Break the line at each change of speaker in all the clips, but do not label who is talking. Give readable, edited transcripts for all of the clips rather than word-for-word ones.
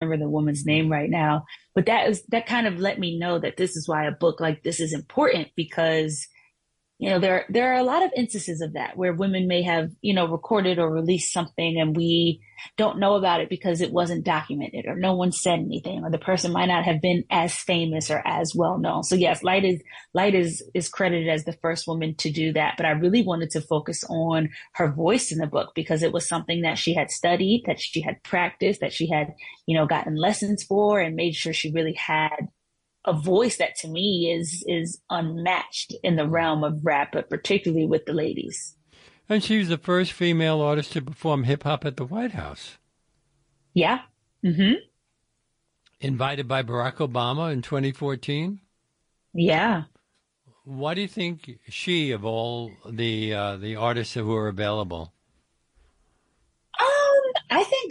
remember the woman's name right now, but that kind of let me know that this is why a book like this is important, because there are a lot of instances of that where women may have, recorded or released something and we don't know about it because it wasn't documented or no one said anything, or the person might not have been as famous or as well known. So yes, Light is credited as the first woman to do that. But I really wanted to focus on her voice in the book because it was something that she had studied, that she had practiced, that she had, gotten lessons for and made sure she really had a voice that to me is unmatched in the realm of rap, but particularly with the ladies.
And she was the first female artist to perform hip-hop at the White House.
Yeah. Mm-hmm.
Invited by Barack Obama in 2014.
Yeah.
What do you think she, of all the artists who are available?
I think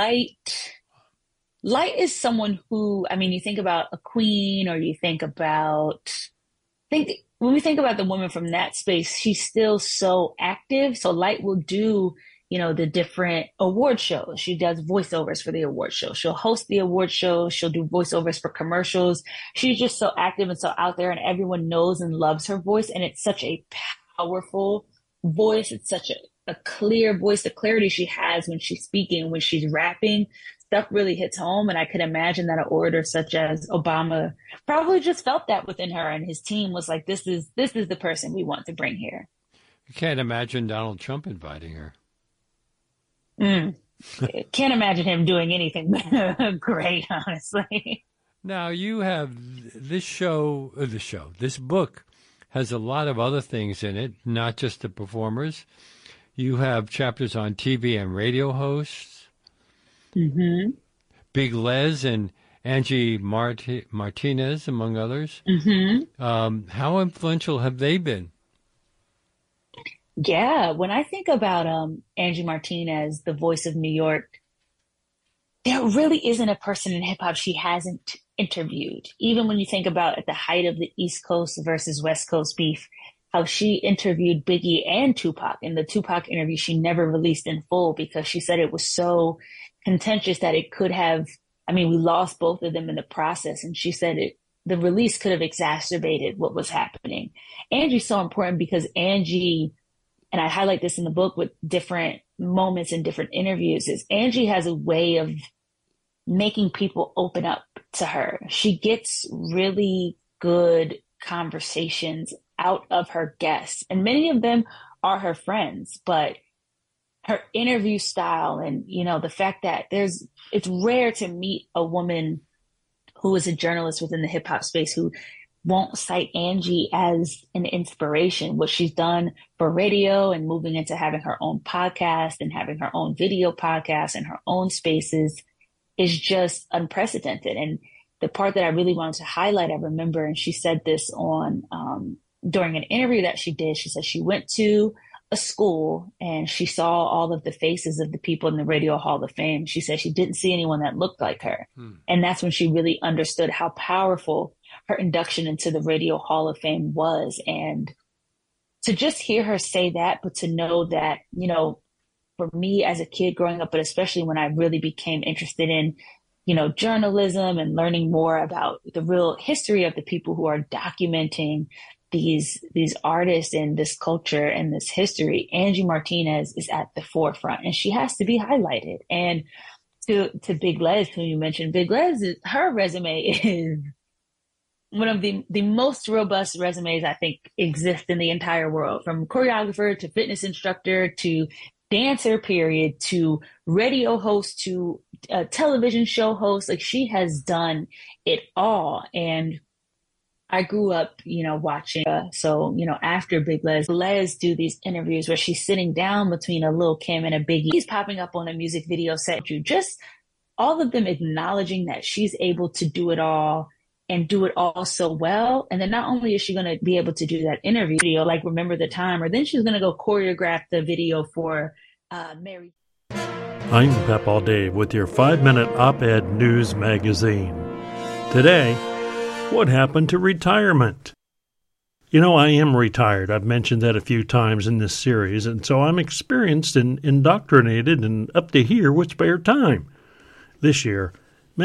Light is someone who, you think about a queen, or you think about, when we think about the woman from that space, she's still so active. So Light will do, the different award shows. She does voiceovers for the award show. She'll host the award show. She'll do voiceovers for commercials. She's just so active and so out there, and everyone knows and loves her voice. And it's such a powerful voice. It's such a clear voice. The clarity she has when she's speaking, when she's rapping, stuff really hits home. And I could imagine that an orator such as Obama probably just felt that within her, and his team was like, this is the person we want to bring here.
You can't imagine Donald Trump inviting her.
Can't imagine him doing anything great, honestly.
Now you have this book has a lot of other things in it, not just the performers. You have chapters on TV and radio hosts.
Mm-hmm.
Big Les and Angie Martinez, among others.
Mm-hmm.
How influential have they been?
Yeah, when I think about Angie Martinez, the voice of New York, there really isn't a person in hip hop she hasn't interviewed. Even when you think about at the height of the East Coast versus West Coast beef, how she interviewed Biggie and Tupac. In the Tupac interview, she never released in full because she said it was so contentious that it could have, we lost both of them in the process. And she said the release could have exacerbated what was happening. Angie's so important because Angie, and I highlight this in the book with different moments in different interviews, is Angie has a way of making people open up to her. She gets really good conversations out of her guests, and many of them are her friends, but her interview style and, the fact that it's rare to meet a woman who is a journalist within the hip hop space who won't cite Angie as an inspiration. What she's done for radio and moving into having her own podcast and having her own video podcast and her own spaces is just unprecedented. And the part that I really wanted to highlight, I remember, and she said this on, during an interview that she did, she said she went to a school and she saw all of the faces of the people in the Radio Hall of Fame. She said she didn't see anyone that looked like her. And that's when she really understood how powerful her induction into the Radio Hall of Fame was. And to just hear her say that, but to know that, for me as a kid growing up, but especially when I really became interested in, journalism and learning more about the real history of the people who are documenting these artists and this culture and this history, Angie Martinez is at the forefront and she has to be highlighted. And to Big Les, who you mentioned, Big Les, her resume is one of the most robust resumes I think exist in the entire world, from choreographer to fitness instructor to dancer, period, to radio host to television show host. Like, she has done it all. And I grew up, watching. So, after Big Les do these interviews where she's sitting down between a Lil' Kim and a Biggie. He's popping up on a music video set. You just all of them acknowledging that she's able to do it all and do it all so well. And then not only is she going to be able to do that interview video, like Remember the Time, or then she's going to go choreograph the video for Mary.
I'm Pep Dave with your 5-minute op-ed news magazine. Today, what happened to retirement? I am retired. I've mentioned that a few times in this series, and so I'm experienced and indoctrinated and up to here with spare time. This year,